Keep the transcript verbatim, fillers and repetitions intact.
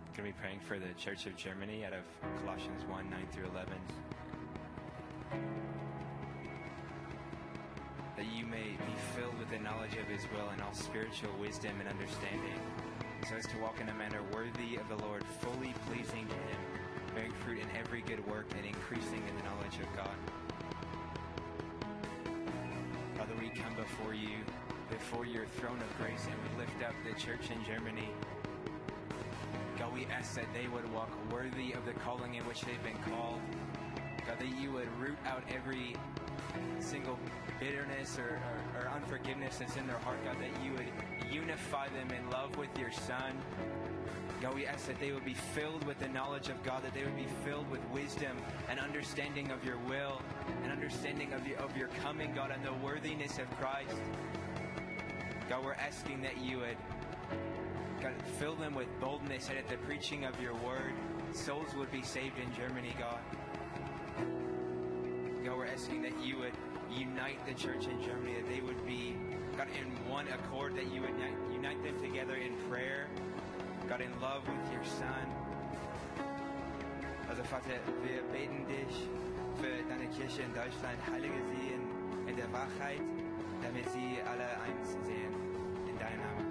going to be praying for the Church of Germany out of Colossians one, nine through eleven. That you may be filled with the knowledge of His will and all spiritual wisdom and understanding, so as to walk in a manner worthy of the Lord, fully pleasing to Him, bearing fruit in every good work and increasing in the knowledge of God. Father, we come before you, before your throne of grace, and we lift up the church in Germany. God, we ask that they would walk worthy of the calling in which they've been called. God, that you would root out every single bitterness or, or, or unforgiveness that's in their heart, God, that you would unify them in love with your Son. God, we ask that they would be filled with the knowledge of God, that they would be filled with wisdom and understanding of your will and understanding of your, of your coming, God, and the worthiness of Christ. God, we're asking that you would, God, fill them with boldness, and at the preaching of your word, souls would be saved in Germany, God. God, we're asking that you would unite the church in Germany, that they would be, God, in one accord, that you would unite, unite them together in prayer, God, in love with your Son. Also, Vater, wir beten dich für deine Kirche in Deutschland. Heilige sie in, in der Wahrheit, damit sie alle eins sehen. In deinem Namen.